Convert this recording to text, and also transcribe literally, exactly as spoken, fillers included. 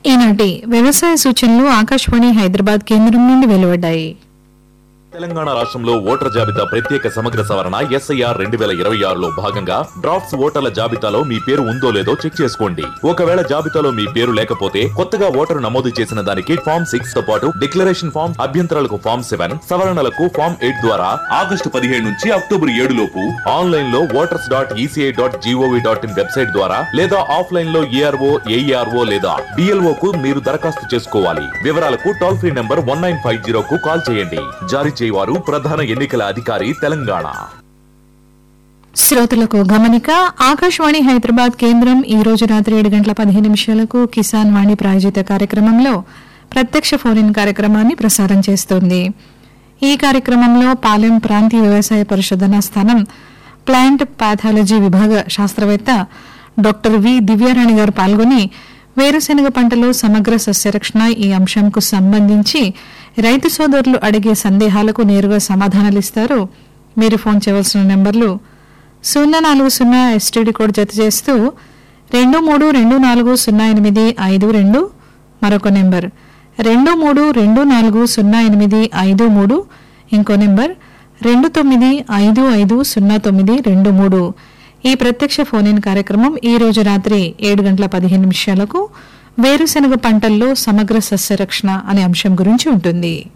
ఈనాటి వ్యవసాయ సూచనలు ఆకాశవాణి హైదరాబాద్ కేంద్రం నుండి వెలువడ్డాయి. తెలంగాణ రాష్ట్రంలో ఓటర్ జాబితా ప్రత్యేక సమగ్ర సవరణ ఎస్ఐఆర్ రెండు వేల ఇరవై ఆరులో భాగంగా డ్రాఫ్ట్స్ ఓటర్ల జాబితాలో మీ పేరు ఉందో లేదో చెక్ చేసుకోండి. ఒకవేళ జాబితాలో మీ పేరు లేకపోతే కొత్తగా ఓటరు నమోదు చేసిన దానికి ఫామ్ సిక్స్ తో పాటు డిక్లరేషన్ ఫామ్, అభ్యంతరాలకు ఫామ్ సెవెన్, సవరణలకు ఫామ్ ఎయిట్ ద్వారా ఆగస్టు పదిహేడు నుంచి అక్టోబర్ ఏడు లోపు ఆన్లైన్ లో voters dot ECI dot GOV dot in website ద్వారా లేదా ఆఫ్లైన్ లో ఏఆర్ఓ, ఏఈఆర్ఓ లేదా డిఎల్ఓ కు మీరు దరఖాస్తు చేసుకోవాలి. వివరాలకు toll free number one nine five zero కు కాల్ చేయండి. జారీ వారు ప్రధాన ఎన్నికల అధికారి తెలంగాణ. శ్రోతలకు గమనిక. ఆకాశవాణి హైదరాబాద్ కేంద్రం ఈ రోజు రాత్రి ఏడు గంటల పదిహేను నిమిషాలకు కిసాన్ వాణి ప్రాయోజిత కార్యక్రమంలో ప్రత్యక్ష ఫోన్ ఇన్ కార్యక్రమాన్ని ప్రసారం చేస్తోంది. ఈ కార్యక్రమంలో పాలెం ప్రాంతీయ వ్యవసాయ పరిశోధనా స్థానం ప్లాంట్ పాథాలజీ విభాగ శాస్త్రవేత్త డాక్టర్ వి దివ్యారాణి గారు పాల్గొని వేరుశెనగ పంటలో సమగ్ర సస్యరక్షణ ఈ అంశంకు సంబంధించి రైతు సోదరులు అడిగే సందేహాలకు నేరుగా సమాధానాలిస్తారు. మీరు ఫోన్ చేయవలసిన నెంబర్లు సున్నా నాలుగు సున్నా ఎస్టీడీ కోడ్ జత చేస్తూ రెండు మూడు రెండు నాలుగు సున్నా ఎనిమిది ఐదు రెండు, మరొక నెంబర్ రెండు మూడు రెండు నాలుగు సున్నా ఎనిమిది ఐదు మూడు, ఇంకో నెంబర్ రెండు తొమ్మిది ఐదు ఐదు సున్నా తొమ్మిది రెండు మూడు. ఈ ప్రత్యక్ష ఫోన్ ఇన్ కార్యక్రమం ఈ రోజు రాత్రి ఏడు గంటల పదిహేను నిమిషాలకు వేరుశెనగ పంటల్లో సమగ్ర సస్యరక్షణ అనే అంశం గురించి ఉంటుంది.